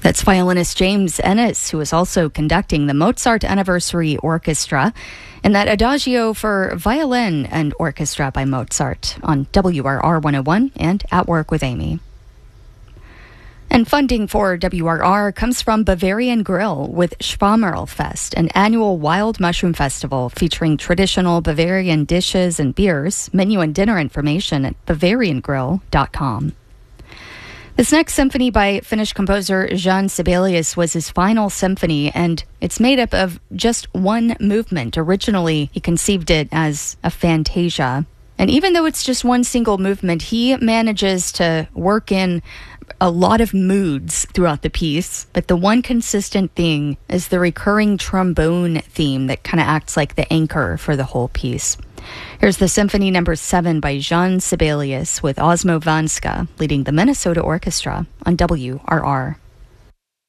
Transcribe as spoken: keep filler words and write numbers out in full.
That's violinist James Ennis, who is also conducting the Mozart Anniversary Orchestra, and that Adagio for violin and orchestra by Mozart on W R R one oh one and At Work with Amy. And funding for W R R comes from Bavarian Grill with Schwammerlfest, an annual wild mushroom festival featuring traditional Bavarian dishes and beers. Menu and dinner information at bavarian grill dot com. This next symphony by Finnish composer Jan Sibelius was his final symphony, and it's made up of just one movement. Originally, he conceived it as a fantasia. And even though it's just one single movement, he manages to work in a lot of moods throughout the piece. But the one consistent thing is the recurring trombone theme that kind of acts like the anchor for the whole piece. Here's the Symphony Number seven by Jan Sibelius with Osmo Vanska leading the Minnesota Orchestra on W R R.